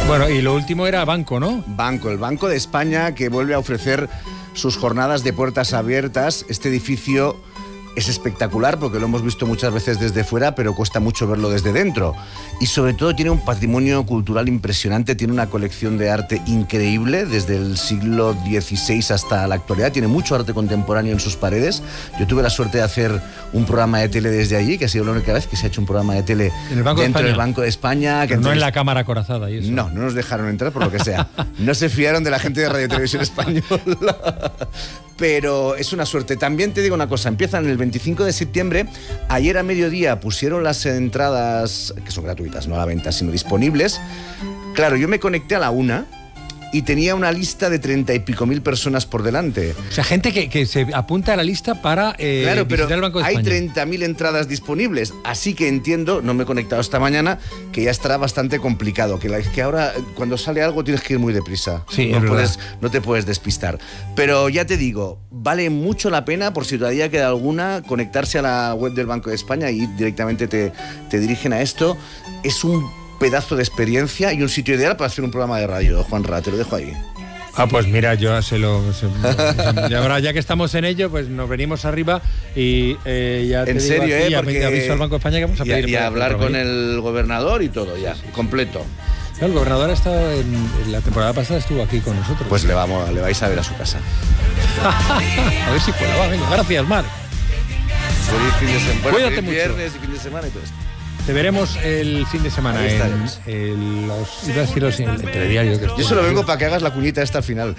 Bueno, y lo último era Banco, ¿no? Banco, el Banco de España, que vuelve a ofrecer sus jornadas de puertas abiertas. Este edificio es espectacular porque lo hemos visto muchas veces desde fuera, pero cuesta mucho verlo desde dentro. Y sobre todo tiene un patrimonio cultural impresionante, tiene una colección de arte increíble desde el siglo XVI hasta la actualidad. Tiene mucho arte contemporáneo en sus paredes. Yo tuve la suerte de hacer un programa de tele desde allí, que ha sido la única vez que se ha hecho un programa de tele dentro del Banco de España. Pero no en la cámara acorazada y eso. No nos dejaron entrar por lo que sea. No se fiaron de la gente de Radio Televisión Española. Pero es una suerte. También te digo una cosa, empiezan el 25 de septiembre. Ayer a mediodía pusieron las entradas, que son gratuitas, no a la venta, sino disponibles. Claro, yo me conecté a la 1 y tenía una lista de 30 y pico mil personas por delante. O sea, gente que se apunta a la lista para claro, pero visitar el Banco de España. Hay 30.000 entradas disponibles, así que entiendo, no me he conectado esta mañana, que ya estará bastante complicado, que ahora cuando sale algo tienes que ir muy deprisa. Sí, no te puedes despistar. Pero ya te digo, vale mucho la pena, por si todavía queda alguna, conectarse a la web del Banco de España y directamente te dirigen a esto. Es un pedazo de experiencia y un sitio ideal para hacer un programa de radio, Juanra, te lo dejo ahí. Ah, pues mira, yo ahora ya que estamos en ello, pues nos venimos arriba y ya te en digo serio, aquí, porque aviso al Banco de España que vamos a pedir y a hablar con el gobernador y todo, ya, completo. El gobernador ha estado en la temporada pasada, estuvo aquí con nosotros. Pues le vais a ver a su casa. A ver si puedo, va, venga, gracias, Marc. Feliz fin de semana. Cuídate mucho. Viernes y fin de semana y todo esto. Te veremos el fin de semana en el telediario. Yo solo vengo para que hagas la cuñita esta al final.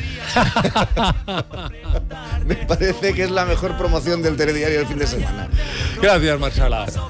Me parece que es la mejor promoción del telediario del fin de semana. Gracias, Marc Sala.